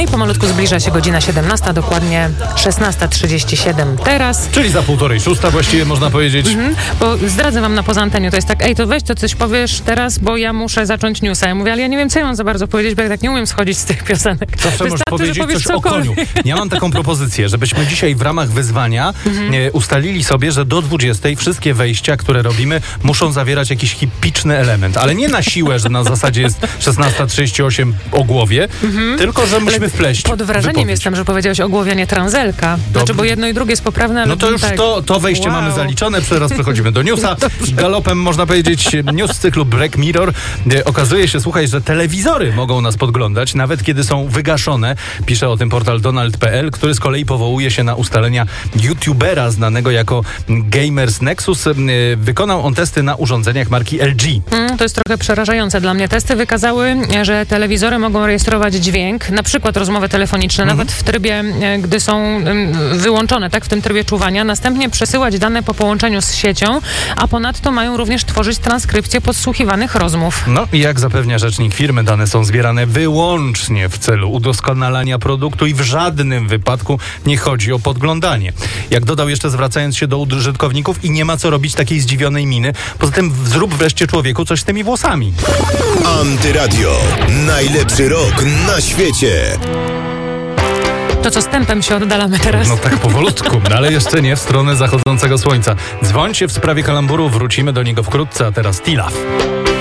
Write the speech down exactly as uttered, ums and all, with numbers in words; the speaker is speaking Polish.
i pomalutku zbliża się godzina siedemnasta, dokładnie szesnasta trzydzieści siedem teraz. Czyli za półtorej szósta właściwie można powiedzieć. Mhm, bo zdradzę wam na poza anteniu, to jest tak, ej, to weź to coś powiesz teraz, bo ja muszę zacząć newsa. Ja mówię, ale ja nie wiem, co ja mam za bardzo powiedzieć, bo ja tak nie umiem schodzić z tych piosenek. Zawsze możesz powiedzieć coś o koniu. Ja mam taką propozycję, żebyśmy dzisiaj w ramach wyzwania mhm. e, ustalili sobie, że do dwudziestej wszystkie wejścia, które robimy, muszą zawierać jakiś hipiczny element. Ale nie na siłę, że na zasadzie jest szesnasta trzydzieści osiem o głowie, mhm. tylko, że musimy wpleść pod wrażeniem wypowiedź. Jestem, że powiedziałeś o głowie, nie transelka. Znaczy, bo jedno i drugie jest poprawne, ale... No to już tak. to, to wejście wow. mamy zaliczone. Teraz przechodzimy do newsa. Galopem można powiedzieć news z cyklu Black Mirror. E, okazuje się, słuchaj, że telewizory mogą nas podglądać, nawet kiedy są wygaszone. Pisze o tym portal Donald kropka p l, który z kolei powołuje się na ustalenia youtubera znanego jako Gamers Nexus. E, wykonał on testy na urządzeniach marki L G. Mm, to jest trochę przerażające dla mnie. Testy wykazały, że telewizory mogą rejestrować dźwięk, na przykład rozmowy telefoniczne, mhm. nawet w trybie, gdy są wyłączone, tak, w tym trybie czuwania, następnie przesyłać dane po połączeniu z siecią, a ponadto mają również tworzyć transkrypcję podsłuchiwanych rozmów. No i jak zapewnia rzecznik firmy, dane są zbierane wyłącznie w celu udoskonalania produktu i w żadnym wypadku nie chodzi o podglądanie. Jak dodał jeszcze, zwracając się do użytkowników, i nie ma co robić takiej zdziwionej miny. Poza tym zrób wreszcie człowieku coś z tymi włosami. Antyradio. Najlepszy rok na świecie. To co, z tempem się oddalamy teraz? No tak powolutku, ale jeszcze nie w stronę zachodzącego słońca. Dzwońcie w sprawie kalamburu, wrócimy do niego wkrótce, a teraz T-Love.